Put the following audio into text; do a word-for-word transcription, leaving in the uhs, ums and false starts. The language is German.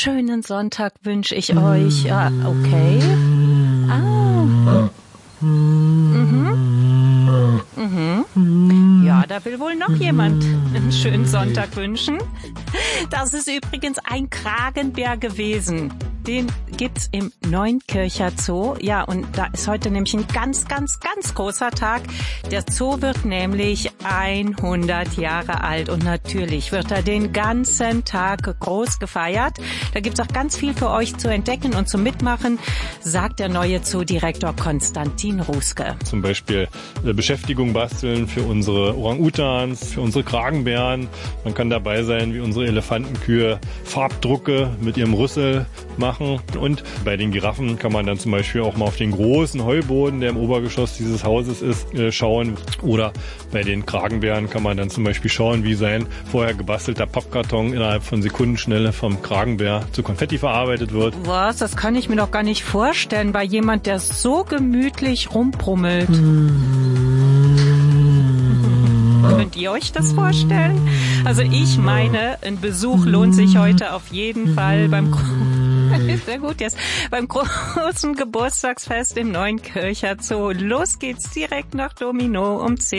schönen Sonntag wünsche ich euch. Ja, okay. Ah. Mhm. Mhm. Ja, da will wohl noch jemand einen schönen Sonntag wünschen. Das ist übrigens ein Kragenbär gewesen. Den gibt's im Neunkircher Zoo. Ja, und da ist heute nämlich ein ganz, ganz, ganz großer Tag. Der Zoo wird nämlich hundert Jahre alt und natürlich wird er den ganzen Tag groß gefeiert. Da gibt's auch ganz viel für euch zu entdecken und zu mitmachen, sagt der neue Zoodirektor Konstantin Ruske. Zum Beispiel Beschäftigung basteln für unsere Orang-Utans, für unsere Kragenbären. Man kann dabei sein, wie unsere Elefantenkühe Farbdrucke mit ihrem Rüssel machen. Und bei den Giraffen kann man dann zum Beispiel auch mal auf den großen Heuboden, der im Obergeschoss dieses Hauses ist, schauen. Oder bei den Kragenbären kann man dann zum Beispiel schauen, wie sein vorher gebastelter Pappkarton innerhalb von Sekundenschnelle vom Kragenbär zu Konfetti verarbeitet wird. Was? Das kann ich mir doch gar nicht vorstellen bei jemand, der so gemütlich rumbrummelt. Könnt ihr euch das vorstellen? Also ich meine, ein Besuch lohnt sich heute auf jeden Fall beim Sehr gut, jetzt beim großen Geburtstagsfest im Neunkircher Zoo. Los geht's direkt nach Domino um zehn.